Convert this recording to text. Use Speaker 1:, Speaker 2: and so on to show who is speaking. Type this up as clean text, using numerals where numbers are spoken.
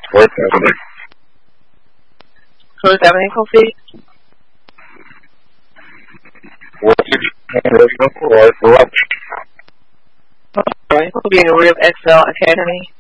Speaker 1: Fourth Avenue.
Speaker 2: Fourth Avenue, Coffee.
Speaker 1: 469 Roosevelt Boulevard, Biloxi.
Speaker 2: Sorry, we'll be in the Rib XL Academy.